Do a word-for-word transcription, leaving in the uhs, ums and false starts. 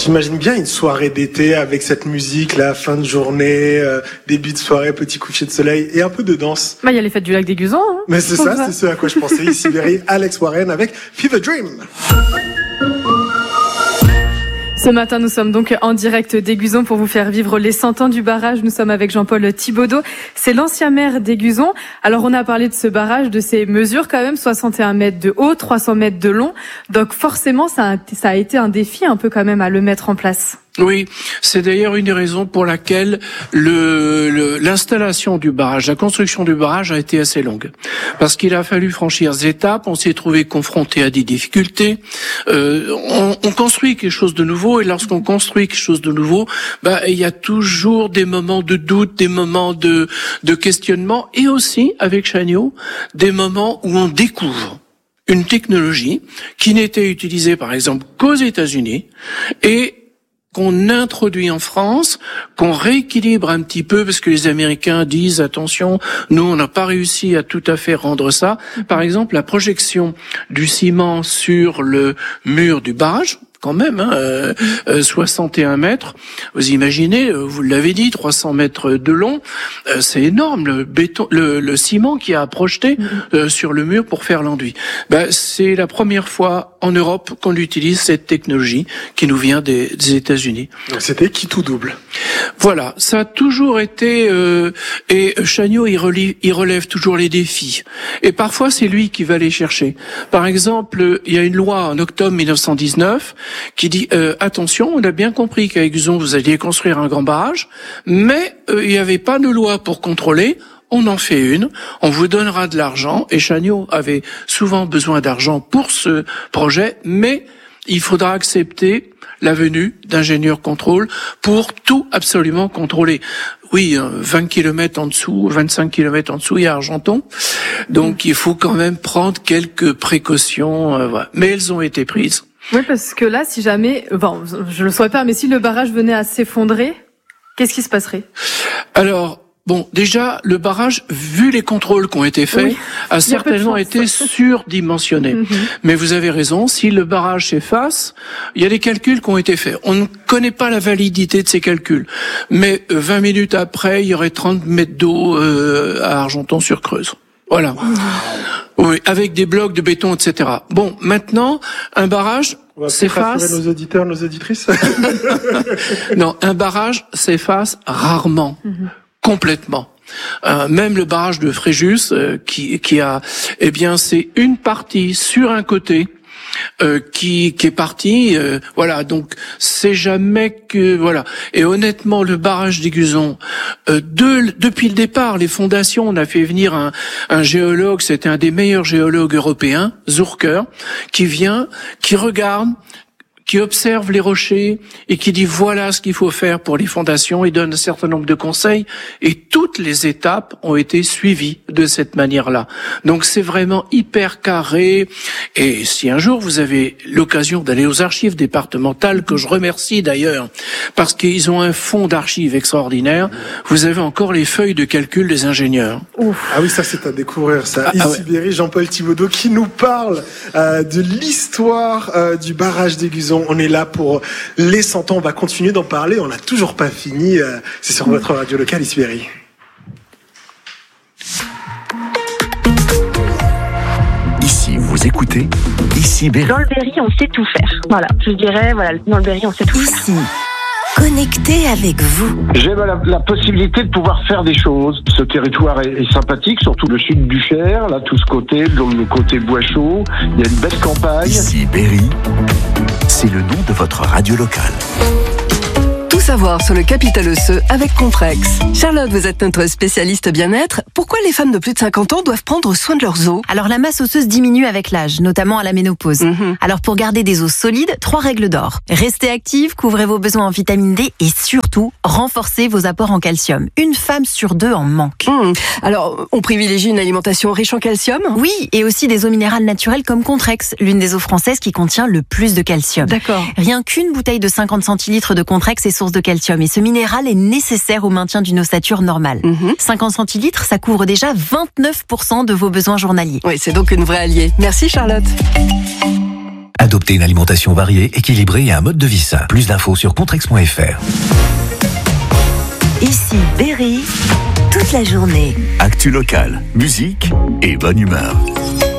J'imagine bien une soirée d'été avec cette musique, la fin de journée, euh, début de soirée, petit coucher de soleil et un peu de danse. Bah, il y a les fêtes du lac des Guzans. Hein. Mais c'est ça, ça, c'est ce à quoi je pensais. Ici, Berry, Alex Warren avec Fever Dream. Ce matin, nous sommes donc en direct d'Aiguzon pour vous faire vivre les cent ans du barrage. Nous sommes avec Jean-Paul Thibaudeau. C'est l'ancien maire d'Aiguzon. Alors, on a parlé de ce barrage, de ses mesures quand même, soixante et un mètres de haut, trois cents mètres de long. Donc, forcément, ça a, ça a été un défi un peu quand même à le mettre en place. Oui, c'est d'ailleurs une des raisons pour laquelle le, le, l'installation du barrage, la construction du barrage a été assez longue. Parce qu'il a fallu franchir des étapes, on s'est trouvé confronté à des difficultés. Euh, on, on construit quelque chose de nouveau, et lorsqu'on construit quelque chose de nouveau, bah, il y a toujours des moments de doute, des moments de, de questionnement, et aussi, avec Chagnot, des moments où on découvre une technologie qui n'était utilisée, par exemple, qu'aux États-Unis, et qu'on introduit en France, qu'on rééquilibre un petit peu, parce que les Américains disent, attention, nous, on n'a pas réussi à tout à fait rendre ça. Par exemple, la projection du ciment sur le mur du barrage, quand même, hein, euh, euh, soixante et un mètres. Vous imaginez, euh, vous l'avez dit, trois cents mètres de long, euh, c'est énorme, le béton, le, le ciment qui a projeté euh, sur le mur pour faire l'enduit. Ben, c'est la première fois en Europe qu'on utilise cette technologie qui nous vient des, des États-Unis. Donc c'était qui tout double. Voilà, ça a toujours été, euh, et Chagnot, il, relie, il relève toujours les défis. Et parfois, c'est lui qui va les chercher. Par exemple, il y a une loi en octobre mille neuf cent dix-neuf qui dit euh, attention, on a bien compris qu'à Aiguzon vous alliez construire un grand barrage, mais euh, il n'y avait pas de loi pour contrôler. On en fait une, on vous donnera de l'argent, et Chagnot avait souvent besoin d'argent pour ce projet, mais il faudra accepter la venue d'ingénieurs contrôle pour tout absolument contrôler. Oui, vingt kilomètres en dessous, vingt-cinq kilomètres en dessous, il y a Argenton. Donc il faut quand même prendre quelques précautions, euh, voilà. Mais elles ont été prises. Oui, parce que là, si jamais, bon, je le saurais pas, mais si le barrage venait à s'effondrer, qu'est-ce qui se passerait? Alors, bon, déjà, le barrage, vu les contrôles qui ont été faits, oui, a certainement été surdimensionné. Mm-hmm. Mais vous avez raison, si le barrage s'efface, il y a des calculs qui ont été faits. On ne connaît pas la validité de ces calculs. Mais vingt minutes après, il y aurait trente mètres d'eau euh, à Argenton-sur-Creuse. Voilà. Mmh. Oui, avec des blocs de béton, et cetera. Bon, maintenant, un barrage s'efface. Nos auditeurs, nos auditrices. Non, un barrage s'efface rarement, mmh. complètement. Euh, même le barrage de Fréjus, euh, qui, qui a, eh bien, c'est une partie sur un côté. Euh, qui qui est parti, euh, voilà. Donc c'est jamais que voilà. Et honnêtement, le barrage d'Aiguzon, euh, de, depuis le départ, les fondations, on a fait venir un, un géologue. C'était un des meilleurs géologues européens, Zurker, qui vient, qui regarde, qui observe les rochers et qui dit voilà ce qu'il faut faire pour les fondations et donne un certain nombre de conseils, et toutes les étapes ont été suivies de cette manière-là. Donc c'est vraiment hyper carré, et si un jour vous avez l'occasion d'aller aux archives départementales, que je remercie d'ailleurs parce qu'ils ont un fonds d'archives extraordinaire, vous avez encore les feuilles de calcul des ingénieurs. Ouf. Ah oui, ça c'est à découvrir ça. Ah, Ici ah ouais. Berry, Jean-Paul Thibaudeau qui nous parle euh, de l'histoire euh, du barrage d'Aiguzon. On est là pour les cent ans, on va continuer d'en parler, on n'a toujours pas fini, c'est sur votre radio locale, ici Berry. Ici, vous écoutez, ici Berry. Dans le Berry, on sait tout faire. Voilà, je dirais, voilà, dans le Berry, on sait tout ici. faire. Connecté avec vous. J'ai la, la possibilité de pouvoir faire des choses. Ce territoire est, est sympathique, surtout le sud du Cher, là, tout ce côté, donc le côté bois chaud. Il y a une belle campagne. Ici Berry, c'est le nom de votre radio locale. Tout savoir sur le capital osseux avec Contrex. Charlotte, vous êtes notre spécialiste bien-être. Pourquoi les femmes de plus de cinquante ans doivent prendre soin de leurs os? Alors la masse osseuse diminue avec l'âge, notamment à la ménopause. Mm-hmm. Alors pour garder des os solides, trois règles d'or. Restez active, couvrez vos besoins en vitamine D et surtout, renforcez vos apports en calcium. Une femme sur deux en manque. Mmh. Alors, on privilégie une alimentation riche en calcium? Oui, et aussi des eaux minérales naturelles comme Contrex, l'une des eaux françaises qui contient le plus de calcium. D'accord. Rien qu'une bouteille de cinquante centilitres de Contrex est source de calcium, et ce minéral est nécessaire au maintien d'une ossature normale. Mmh. cinquante centilitres, ça couvre déjà vingt-neuf pour cent de vos besoins journaliers. Oui, c'est donc une vraie alliée. Merci Charlotte. Adoptez une alimentation variée, équilibrée et un mode de vie sain. Plus d'infos sur contrex point f r. Ici Berry, toute la journée. Actu local, musique et bonne humeur.